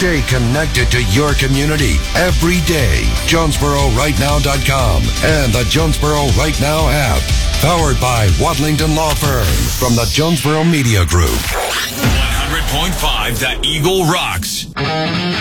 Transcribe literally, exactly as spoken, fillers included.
Stay connected to your community every day. Jonesboro Right Now dot com and the Jonesboro Right Now app. Powered by Wadlington Law Firm from the Jonesboro Media Group. one hundred point five The Eagle rocks.